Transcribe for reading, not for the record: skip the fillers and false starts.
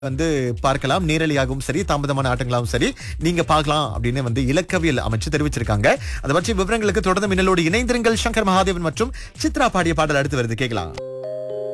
வந்து பார்க்கலாம். நேரலையாகவும் சரி, தாமதமான ஆட்டங்களாகவும் சரி, நீங்க பார்க்கலாம் அப்படின்னு வந்து இலக்கவியல் அமைச்சு தெரிவிச்சிருக்காங்க. அதை பற்றி விவரங்களுக்கு தொடர்ந்து மின்னலோடு இணைந்திருங்கள். சங்கர் மகாதேவன் மற்றும் சித்ரா பாடிய பாடல் அடுத்து வருது, கேட்கலாம்.